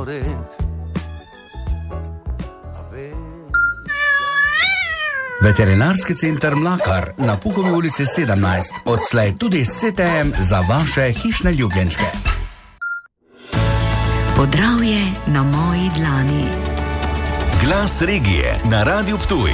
red. Veterinarski center Mlakar na Puhovi ulici 17, odslej tudi s CTM za vaše hišne ljubljenčke. Podravje na moji dlani. Glas regije na Radiu Ptuj.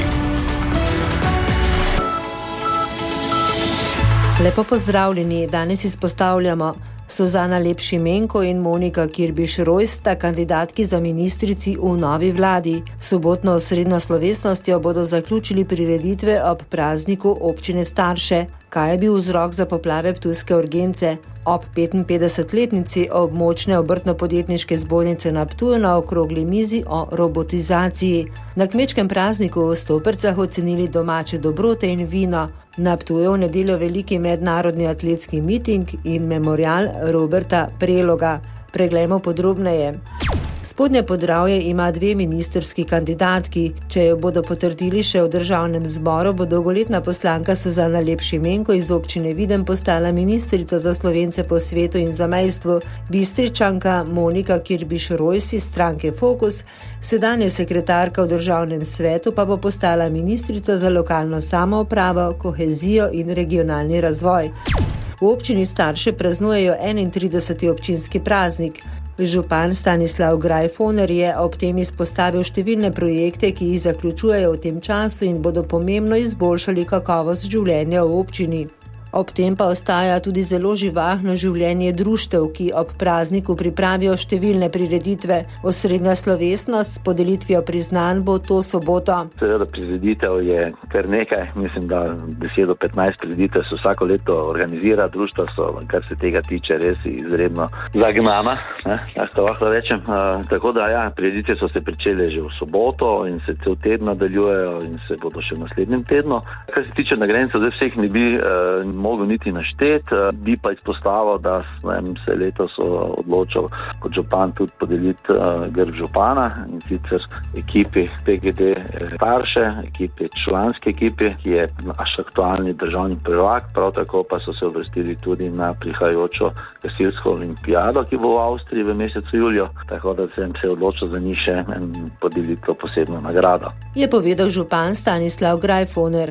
Lepo pozdravljeni, danes izpostavljamo Suzana Lep-Šimenko in Monika Kirbiš-Rojs sta kandidatki za ministrici v novi vladi. Sobotno osrednjo slovesnostjo bodo zaključili prireditve ob prazniku občine Starše. Kaj je bil vzrok za poplave ptujske urgence? Ob 55-letnici območne obrtno-podjetniške zbornice na Ptuju na okrogli mizi o robotizaciji. Na kmečkem prazniku v Stopercah ocenili domače dobrote in vino. Na Ptuju v nedeljo veliki mednarodni atletski miting in memorial Roberta Preloga. Preglejmo podrobneje. Spodnje Podravje ima 2 ministrski kandidatki. Če jo bodo potrdili še v državnem zboru, bo dolgoletna poslanka Suzana Lep-Šimenko iz občine Videm postala ministrica za Slovence po svetu in zamejstvu. Bistričanka Monika Kirbiš-Rojs iz stranke Fokus, sedanja sekretarka v državnem svetu, pa bo postala ministrica za lokalno samoupravo, kohezijo in regionalni razvoj. V občini Starše praznujejo 31. občinski praznik. Župan Stanislav Grajfoner je ob tem izpostavil številne projekte, ki jih zaključujejo v tem času in bodo pomembno izboljšali kakovost življenja v občini. Ob tem pa ostaja tudi zelo živahno življenje društev, ki ob prazniku pripravijo številne prireditve. Osrednja slovesnost s podelitvijo priznanj bo to soboto. Seveda prireditev je kar nekaj, mislim, da 10 do 15 prireditev se vsako leto organizira, društva so, kar se tega tiče, res izredno zagnana, tako lahko rečem. Tako da ja, prireditve so se pričele že v soboto in se cel teden nadaljujejo in se bodo še v naslednjem tednu. Kar se tiče nagrajencev, zdaj vseh ne bi mogel niti naštet, bi pa izpostavil, da sem se letos odločil kot župan tudi podeliti grb župana in sicer ekipi PGD Starše, ekipi članske ekipi, ki je naš aktualni državni prvak, prav tako pa so se uvrstili tudi na prihajajočo gasilsko olimpijado, ki bo v Avstriji v mesecu juliju, tako da sem se odločil za njih še podeliti posebno nagrado. Je povedal župan Stanislav Grajfoner.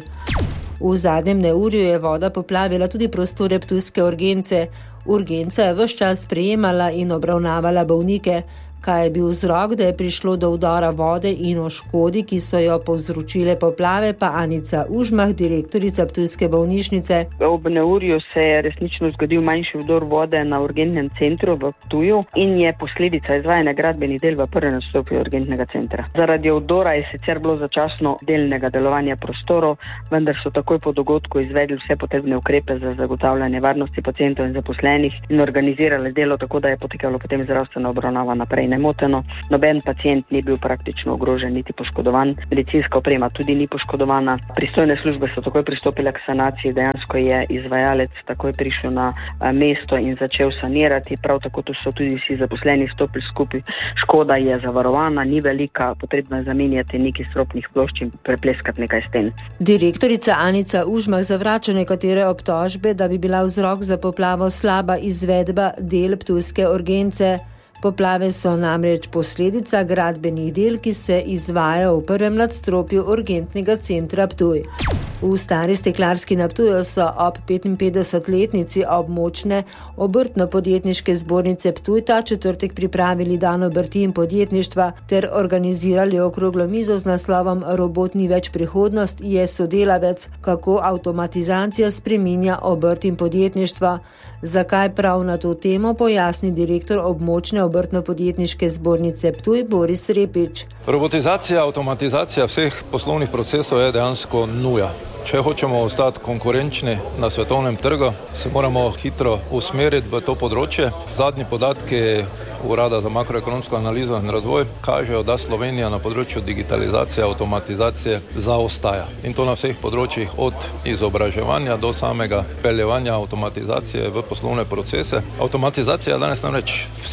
V zadnjem neurju je voda poplavila tudi prostore ptujske urgence. Urgenca je ves čas sprejemala in obravnavala bolnike. Kaj je bil vzrok, da je prišlo do vdora vode in o škodi, ki so jo povzročile poplave, pa Anica Užmah, direktorica ptujske bolnišnice. Ob neurju se je resnično zgodil manjši vdor vode na urgentnem centru v Ptuju in je posledica izvajanja gradbenih del v prvem nadstropju urgentnega centra. Zaradi vdora je sicer bilo začasno delnega delovanja prostorov, vendar so takoj po dogodku izvedli vse potrebne ukrepe za zagotavljanje varnosti pacientov in zaposlenih in organizirali delo tako, da je potekalo potem zdravstvena obravnava naprej nemoteno. Noben pacient ni bil praktično ogrožen niti poškodovan. Medicinska oprema tudi ni poškodovana. Pristojne službe so takoj pristopile k sanaciji. Dejansko je izvajalec takoj prišel na mesto in začel sanirati. Prav tako tu so tudi vsi zaposleni stopili skupaj. Škoda je zavarovana, ni velika, potrebno je zamenjati nekaj stropnih plošč in prepleskati nekaj sten. Direktorica Anica Užmah zavrača nekatere obtožbe, da bi bila vzrok za poplavo slaba izvedba del ptujske urgence. Poplave so namreč posledica gradbenih del, ki se izvajajo v prvem nadstropju urgentnega centra Ptuj. V Stari Steklarski na Ptuju so ob 55-letnici območne obrtno-podjetniške zbornice Ptuj ta četrtek pripravili dan obrti in podjetništva ter organizirali okroglo mizo z naslovom Robot ni več prihodnost, je sodelavec, kako avtomatizacija spreminja obrt in podjetništvo. Zakaj prav na to temo, pojasni direktor območne obrtno-podjetniške zbornice Ptuj Boris Repič. Robotizacija, avtomatizacija vseh poslovnih procesov je dejansko nuja. Če hočemo ostati konkurenčni na svetovnem trgu, se moramo hitro usmeriti v to področje. Zadnji podatki Urada za makroekonomsko analizo in razvoj kažejo, da Slovenija na področju digitalizacije, avtomatizacije zaostaja. In to na vseh področjih, od izobraževanja do samega peljevanja avtomatizacije v poslovne procese. Avtomatizacija je danes namreč vse.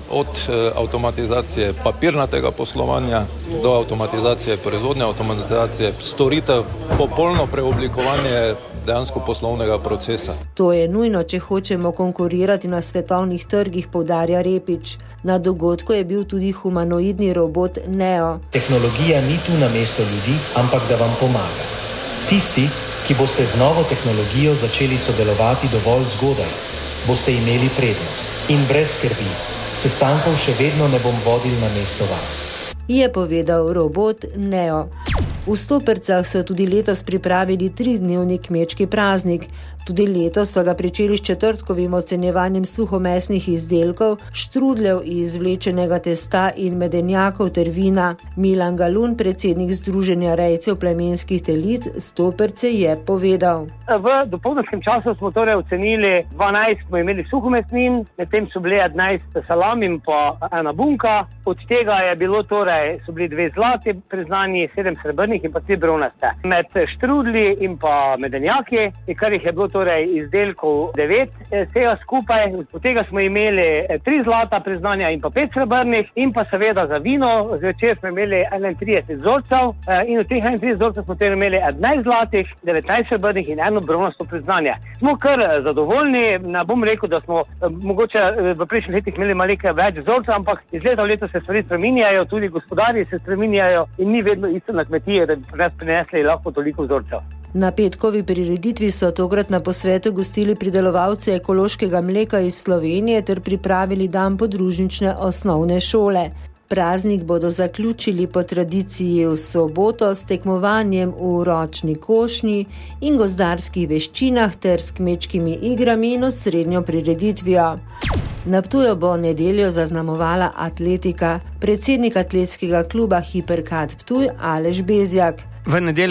od avtomatizacije papirnatega poslovanja do avtomatizacije proizvodnje, avtomatizacije storitev, popolno preoblikovanje dejansko poslovnega procesa. To je nujno, če hočemo konkurirati na svetovnih trgih, poudarja Repič. Na dogodku je bil tudi humanoidni robot Neo. Tehnologija ni tu namesto ljudi, ampak da vam pomaga. Tisti, ki boste z novo tehnologijo začeli sodelovati dovolj zgodaj, boste imeli prednost. In brez skrbi, sestankov še vedno ne bom vodil namesto vas. Je povedal robot Neo. V Stopercah so tudi letos pripravili 3-dnevni kmečki praznik. Tudi letos so ga pričeli s četrtkovim ocenjevanjem suhomesnih izdelkov, štrudljev iz vlečenega testa in medenjakov ter vina. Milan Galun, predsednik Združenja rejcev plemenskih telic Stoperce, je povedal. V dopoldanskem času smo torej ocenili 12, smo imeli suhomesnin, medtem so bili 11 salam in pa 1 bunka. Od tega je bilo torej, so bili 2 zlati priznani, 7 srebrnih in pa 3 bronaste. Med štrudli in pa medenjaki, kar jih je bilo torej izdelkov 9 vsega skupaj, od tega smo imeli 3 zlata priznanja in pa 5 srebrnih in pa seveda za vino, zvečer smo imeli 31 vzorcev in od teh 31 vzorcev smo torej imeli 11 zlatih, 19 srebrnih in 1 bronasto priznanje. Smo kar zadovoljni, ne bom rekel, da smo mogoče v prejšnjih letih imeli malo več vzorcev, ampak iz leta v leto se stvari spreminjajo, tudi gospodarji se spreminjajo in ni vedno isto na kmetije, da bi prinesli lahko toliko vzorcev. Na petkovi prireditvi so tokrat na posvetu gostili pridelovalce ekološkega mleka iz Slovenije ter pripravili dan podružnične osnovne šole. Praznik bodo zaključili po tradiciji v soboto s tekmovanjem v ročni košnji in gozdarskih veščinah ter s kmečkimi igrami in osrednjo prireditvijo. Na Ptuju bo nedeljo zaznamovala atletika. Predsednik atletskega kluba Hiperkat Ptuj Aleš Bezjak. V nedeljo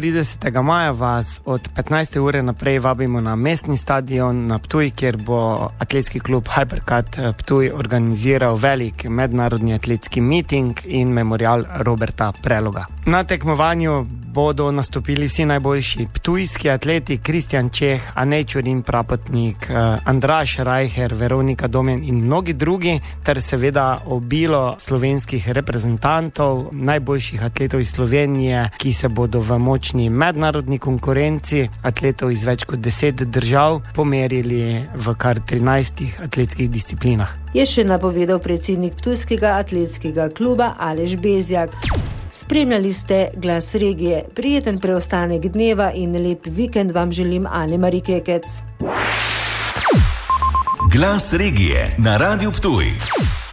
31. maja vas od 15. ure naprej vabimo na mestni stadion na Ptuj, kjer bo atletski klub Hiperkat Ptuj organiziral velik mednarodni atletski miting in memorial Roberta Preloga. Na tekmovanju bodo nastopili vsi najboljši ptujski atleti, Kristjan Čeh, Anej Čurin Prapotnik, Andraž Rajher, Veronika Domen in mnogi drugi, ter seveda obilo slovenskih reprezentantov, najboljših atletov iz Slovenije, ki se bodo v močni mednarodni konkurenci atletov iz več kot 10 držav pomerili v kar 13 atletskih disciplinah. Je še napovedal predsednik Ptujskega atletskega kluba Aleš Bezjak. Spremljali ste Glas regije. Prijeten preostanek dneva in lep vikend vam želim Ane-Mari Kekec. Glas regije na Radiu Ptuj.